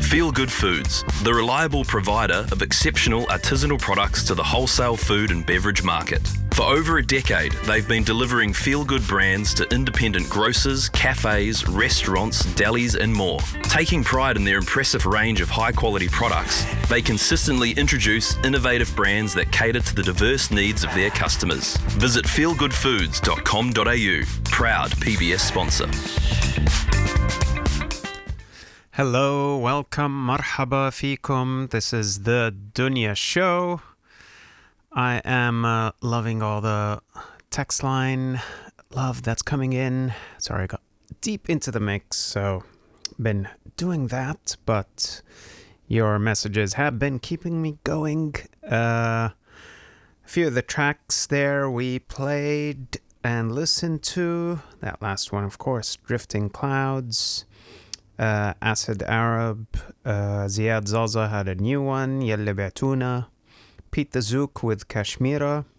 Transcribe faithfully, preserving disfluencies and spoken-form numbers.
Feel Good Foods, the reliable provider of exceptional artisanal products to the wholesale food and beverage market. For over a decade, they've been delivering feel-good brands to independent grocers, cafes, restaurants, delis and more. Taking pride in their impressive range of high-quality products, they consistently introduce innovative brands that cater to the diverse needs of their customers. Visit feel good foods dot com dot a u, proud P B S sponsor. Hello, welcome, marhaba fikum. This is the Dunya Show. I am uh, loving all the text line love that's coming in. Sorry, I got deep into the mix, so been doing that, but your messages have been keeping me going. Uh, a few of the tracks there we played and listened to. That last one, of course, Drifting Clouds. Uh, Acid Arab, uh, Ziad Zaza had a new one, Yelle Be'tuna, Pete the Zook with Kashmira,